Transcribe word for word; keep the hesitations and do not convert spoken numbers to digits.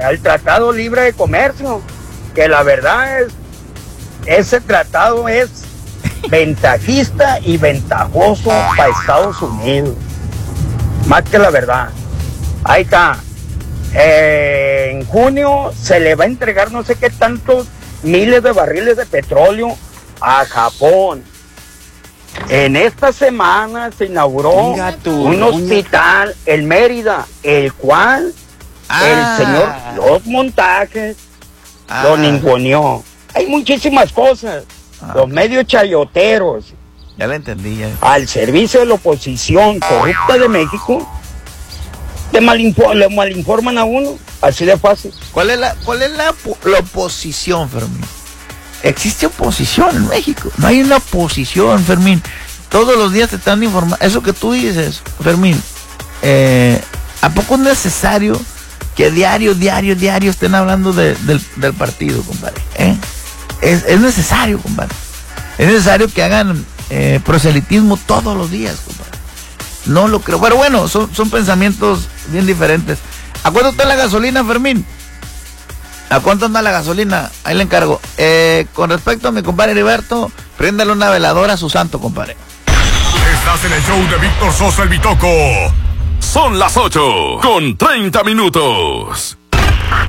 al Tratado Libre de Comercio, que la verdad es, ese tratado es ventajista y ventajoso para Estados Unidos, más que la verdad. Ahí está. Eh, en junio se le va a entregar no sé qué tantos miles de barriles de petróleo a Japón. En esta semana se inauguró un hospital en Mérida, el cual ah. el señor Los Montajes ah. lo ninguneó. Hay muchísimas cosas. Ah. Los medios chayoteros. Ya lo entendí. Ya. Al servicio de la oposición corrupta de México, te malinfo- le malinforman a uno. Así de fácil. ¿Cuál es la, cuál es la, la oposición, Fermín? Existe oposición en México. No hay una oposición, Fermín. Todos los días te están informando. Eso que tú dices, Fermín, eh, ¿a poco es necesario que diario, diario, diario estén hablando de, del, del partido, compadre? ¿Eh? Es, es necesario, compadre. Es necesario que hagan eh, proselitismo todos los días, compadre. No lo creo. Pero bueno, son, son pensamientos bien diferentes. ¿A cuánto está la gasolina, Fermín? ¿A cuánto anda la gasolina? Ahí le encargo. Eh, con respecto a mi compadre Heriberto, préndale una veladora a su santo, compadre. Estás en el show de Víctor Sosa el Bitoco. Son las ocho con treinta minutos.